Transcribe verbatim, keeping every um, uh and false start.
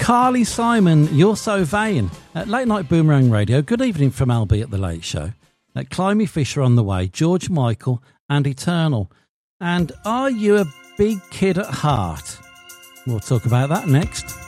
Carly Simon, You're So Vain. At Late Night Boomerang Radio, good evening from Albie at the Late Show. At Climby Fisher on the way, George Michael and Eternal. And are you a big kid at heart? We'll talk about that next.